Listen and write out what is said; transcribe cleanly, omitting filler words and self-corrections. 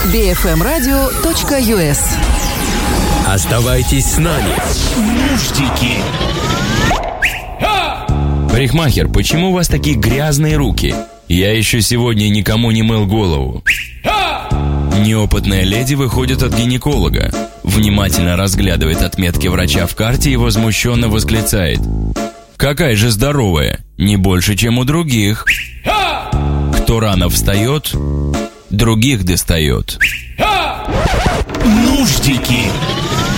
bfmradio.us. Оставайтесь с нами. Нуждики. Парикмахер, почему у вас такие грязные руки? Я еще сегодня никому не мыл голову. Неопытная леди выходит от гинеколога, внимательно разглядывает отметки врача в карте и возмущенно восклицает: «Какая же здоровая, не больше, чем у других. Кто рано встает, других достает». Нуждики.